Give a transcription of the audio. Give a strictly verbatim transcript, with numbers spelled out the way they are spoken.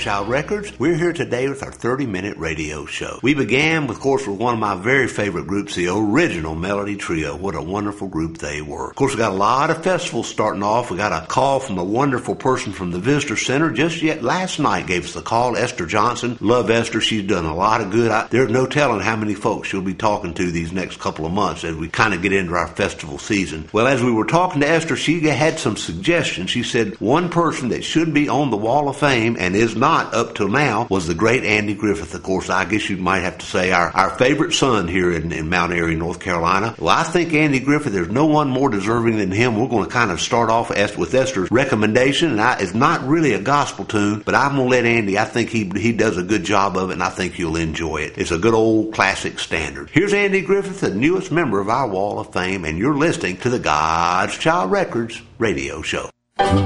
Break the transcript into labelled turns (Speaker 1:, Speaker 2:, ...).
Speaker 1: Child Records. We're here today with our thirty-minute radio show. We began, of course, with one of my very favorite groups, the original Melody Trio. What a wonderful group they were. Of course, we got a lot of festivals starting off. We got a call from a wonderful person from the Visitor Center. Just yet last night gave us the call, Esther Johnson. Love Esther. She's done a lot of good. I, there's no telling how many folks she'll be talking to these next couple of months as we kind of get into our festival season. Well, as we were talking to Esther, she had some suggestions. She said one person that should be on the Wall of Fame and is not up till now was the great Andy Griffith. Of course, I guess you might have to say our, our favorite son here in, in Mount Airy, North Carolina. Well, I think Andy Griffith, there's no one more deserving than him. We're going to kind of start off with Esther's recommendation, and I, it's not really a gospel tune, but I'm going to let Andy, I think he, he does a good job of it, and I think you'll enjoy it. It's a good old classic standard. Here's Andy Griffith, the newest member of our Wall of Fame, and you're listening to the God's Child Records radio show.